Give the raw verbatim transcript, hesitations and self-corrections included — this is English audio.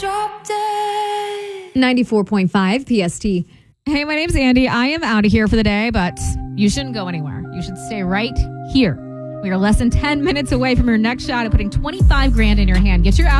Drop dead. ninety-four point five P S T. Hey, my name's Andy. I am out of here for the day, but you shouldn't go anywhere. You should stay right here. We are less than ten minutes away from your next shot at putting twenty-five grand in your hand. Get your